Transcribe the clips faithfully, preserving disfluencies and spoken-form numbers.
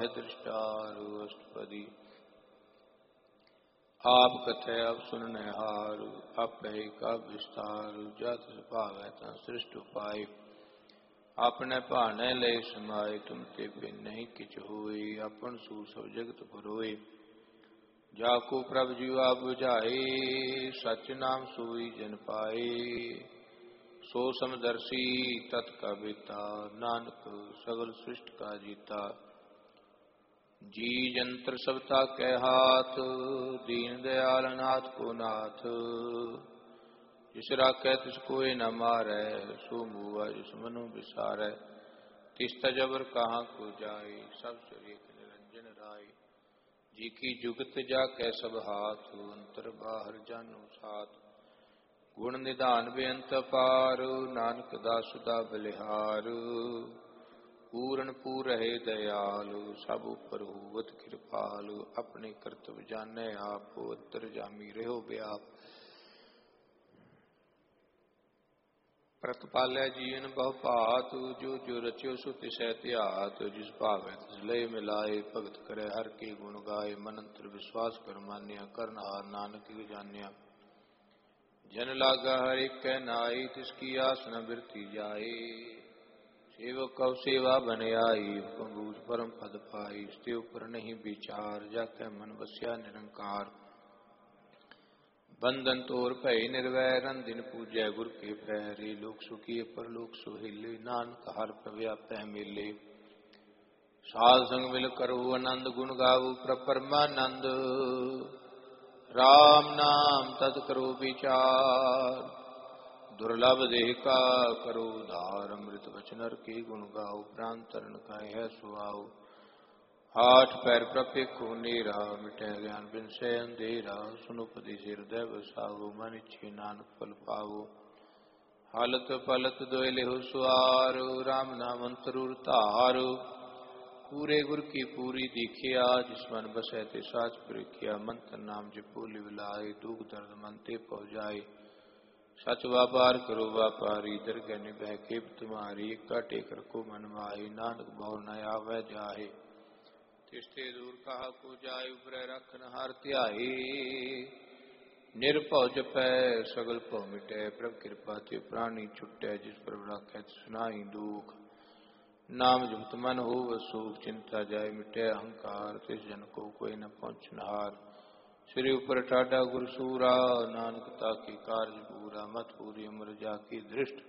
दृष्टारु अष्टपदी आप कथे अब सुनने हारु आपे का विस्तारु जत भावै तं सृष्ट उपाय अपने भाने ले समाये तुम ते बिन नहीं किछ होई अपन सू सब जगत पुरोई जाको प्रभ जीवा बुझाए सच नाम सोई जन पाए सो समदर्शी तत्का बेता नानक सगल सृष्ट का जीता जी जंत्र सबता कै हाथ दीन दयाल नाथ को नाथ जिस राखै तिस कोई न मारै सो मुआ जिस मनु विसारै तिस तजबर कहाँ को जाए सब सुरेख निरंजन राय जी की जुगत जाकै सब हाथ अंतर बाहर जानो साथ गुण निधान बेअंत पार नानक दास सदा बलिहार पूर्ण पूर रहे दयालु सब उपर होवत कृपालु अपने कर्तव्य जाने आप अंतर जामी रहो व्याप प्रतिपालै जीवन बहु भात जो जो रचियो सो तिसै त्यात जिस भावै तिस लय मिलाए भगत करे हर के गुण गाए मन अंतर विश्वास कर मान्या करनहार नानक जान्या जन लागा हर एक कै नाई तिसकी आस न बिरती जाए सेवक कव सेवा बन आई पंगूज परम पद पाई इसके ऊपर नहीं विचार जाके मन बस्या निरंकार बंधन तोर भय निर्वै रन दिन पूजै गुर के प्रहरी लोक सुखी पर लोक सुहेले नानक हर प्रव्यापै मेले साध संग मिल करो आनंद गुण गाओ परमानंद राम नाम तद करो विचार दुर्लभ देह का करो धार अमृत वचन के गुण गाओ प्राण तरण का है सुहाओ आठ पैर प्रपेखो नेरा मिटे ज्ञान बिन से अंधेरा सुनो पति हृदय बसाओ मन इच्छे नानक फल पाओ हालत पलत दोयले हो सुआर राम नाम अंतरूर तार पूरे गुर की पूरी दीखिया जिस मन बसै ते साच प्रिखिया मंत्र नाम जपो लिवलाए दुख दर्द मन ते पौ जाए सच व्यापार करो व्यापारी दरगह निभै खेप तुम्हारी का टेक रखो मन माही नानक बहु न आवे जाहे तिस्ते दूर कहा को जाय उपरै रखन हर ध्याए निरभउ जपै सगल भउ मिटै प्रभ कृपा ते प्राणी छुटै जिस प्रभ राखै सुनाई दुख नाम जपत मन हो सुख चिंता जाय मिटै अहंकार तिस जन को कोई न पहुँचनहार श्री उपर ठाडा गुर सूरा नानक ताकी कारज पूरा मत पूरी अमर जाकी दृष्ट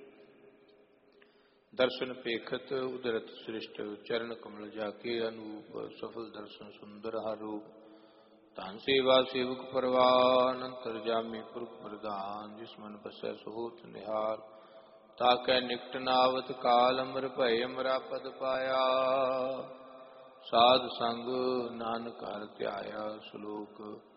दर्शन पेखत उदरत सृष्ट चरण कमल जाके अनूप सफल दर्शन सुंदर हारूप धन सेवा सेवक परवान अंतर जामी पुरख प्रधान जिस मन बसै सुहोत निहार ताकै निकट नावत काल अमर भय अमरा पद पाया साध संग नानक हर ध्याया श्लोक